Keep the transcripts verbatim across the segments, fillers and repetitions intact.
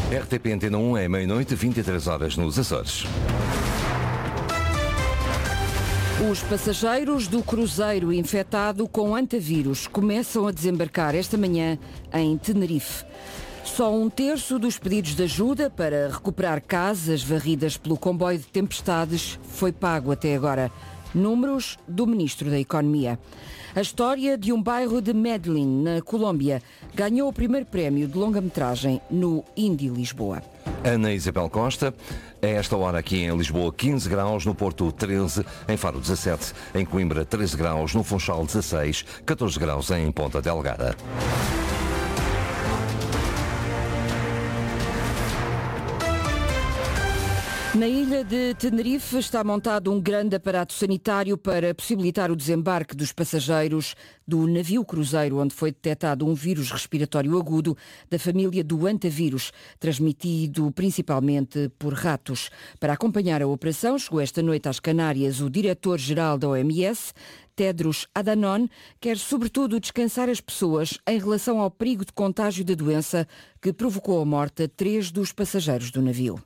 R T P Antena um é meia-noite, vinte e três horas nos Açores. Os passageiros do cruzeiro infectado com antavírus começam a desembarcar esta manhã em Tenerife. Só um terço dos pedidos de ajuda para recuperar casas varridas pelo comboio de tempestades foi pago até agora. Números do Ministro da Economia. A história de um bairro de Medellín, na Colômbia, ganhou o primeiro prémio de longa-metragem no Indy Lisboa. Ana Isabel Costa, a esta hora aqui em Lisboa quinze graus, no Porto treze, em Faro dezassete, em Coimbra treze graus, no Funchal dezasseis, catorze graus em Ponta Delgada. Na ilha de Tenerife está montado um grande aparato sanitário para possibilitar o desembarque dos passageiros do navio cruzeiro onde foi detectado um vírus respiratório agudo da família do antavírus, transmitido principalmente por ratos. Para acompanhar a operação, chegou esta noite às Canárias o diretor-geral da O M S, Tedros Adhanom, quer sobretudo descansar as pessoas em relação ao perigo de contágio da doença que provocou a morte a três dos passageiros do navio.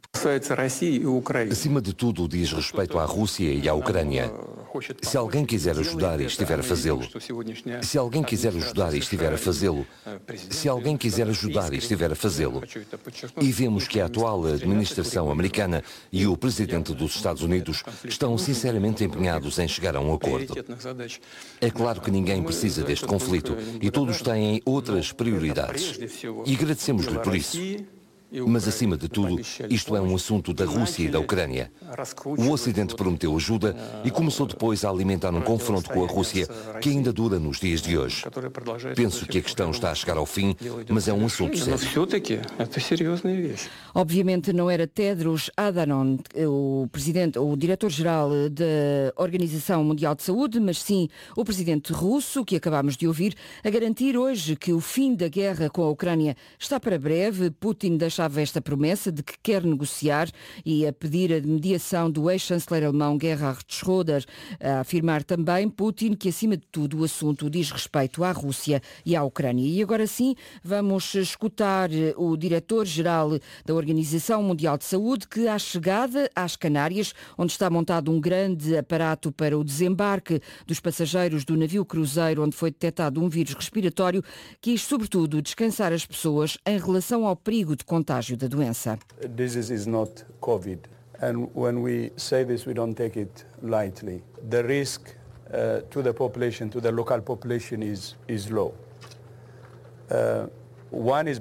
Acima de tudo, diz respeito à Rússia e à Ucrânia. Se alguém quiser ajudar e estiver a fazê-lo, se alguém quiser ajudar e estiver a fazê-lo, se alguém quiser ajudar e estiver a fazê-lo, e vemos que a atual administração americana e o presidente dos Estados Unidos estão sinceramente empenhados em chegar a um acordo. É claro que ninguém precisa deste conflito e todos têm outras prioridades. E agradecemos-lhe por isso. Mas, acima de tudo, isto é um assunto da Rússia e da Ucrânia. O Ocidente prometeu ajuda e começou depois a alimentar um confronto com a Rússia que ainda dura nos dias de hoje. Penso que a questão está a chegar ao fim, mas é um assunto sério. Obviamente não era Tedros Adhanom, o presidente, o diretor-geral da Organização Mundial de Saúde, mas sim o presidente russo, que acabámos de ouvir, a garantir hoje que o fim da guerra com a Ucrânia está para breve. Putin deixava esta promessa de que quer negociar e a pedir a mediação do ex-chanceler alemão Gerhard Schröder, a afirmar também Putin que, acima de tudo, o assunto diz respeito à Rússia e à Ucrânia. E agora sim, vamos escutar o diretor-geral da Organização Mundial de Saúde, que à chegada às Canárias, onde está montado um grande aparato para o desembarque dos passageiros do navio cruzeiro onde foi detectado um vírus respiratório, quis sobretudo descansar as pessoas em relação ao perigo de contágio da doença. This is not COVID, and when we say this, we don't take it lightly. The risk uh, to the population, to the local population, is is low. Uh, one is